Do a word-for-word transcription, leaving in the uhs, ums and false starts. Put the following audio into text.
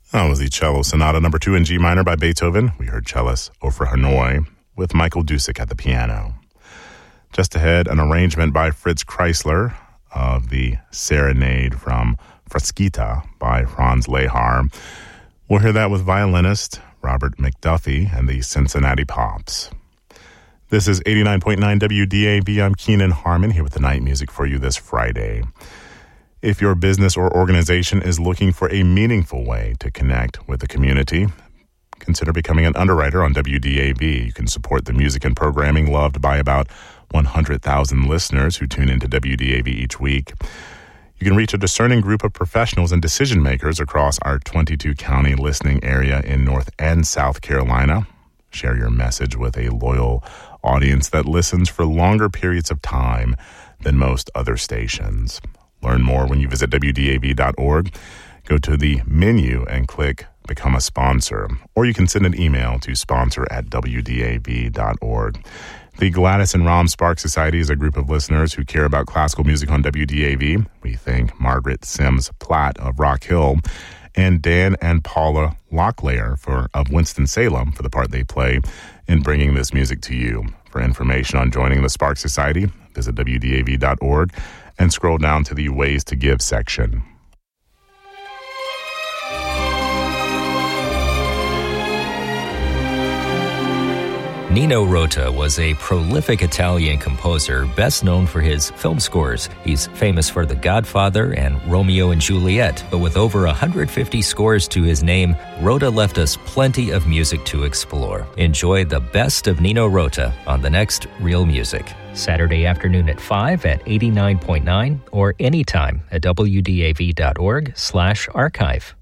That was the Cello Sonata number two in G minor by Beethoven. We heard cellist Ofra Hanoi with Michael Dusik at the piano. Just ahead, an arrangement by Fritz Kreisler of the Serenade from Frasquita by Franz Lehar. We'll hear that with violinist Robert McDuffie and the Cincinnati Pops. This is eighty-nine point nine W D A V. I'm Keenan Harmon here with the night music for you this Friday. If your business or organization is looking for a meaningful way to connect with the community, consider becoming an underwriter on W D A V. You can support the music and programming loved by about one hundred thousand listeners who tune into W D A V each week. You can reach a discerning group of professionals and decision makers across our twenty-two county listening area in North and South Carolina. Share your message with a loyal audience that listens for longer periods of time than most other stations. Learn more when you visit W D A V dot org. Go to the menu and click Become a Sponsor, or you can send an email to sponsor at W D A V dot org. The Gladys and Rom Sparks Society is a group of listeners who care about classical music on W D A V. We thank Margaret Sims Platt of Rock Hill and Dan and Paula Locklear for, of Winston-Salem for the part they play in bringing this music to you. For information on joining the Sparks Society, visit W D A V dot org and scroll down to the Ways to Give section. Nino Rota was a prolific Italian composer best known for his film scores. He's famous for The Godfather and Romeo and Juliet, but with over one hundred fifty scores to his name, Rota left us plenty of music to explore. Enjoy the best of Nino Rota on the next Real Music. Saturday afternoon at five at eighty-nine point nine or anytime at W D A V dot org slash archive.